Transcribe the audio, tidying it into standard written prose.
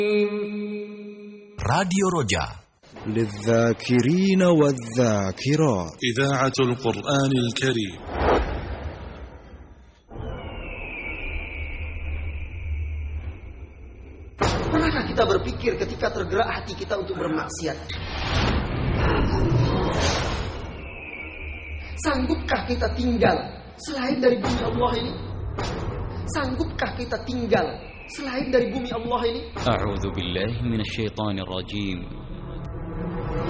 Radio Roja للذاكرين والذاكرات إذاعة القرآن الكريم. Pernahkah kita berpikir ketika tergerak hati kita untuk bermaksiat? Sanggupkah kita tinggal selain dari bumi Allah ini? Sanggupkah kita tinggal selain dari bumi Allah ini? A'udzu billahi minasyaitonir rajim.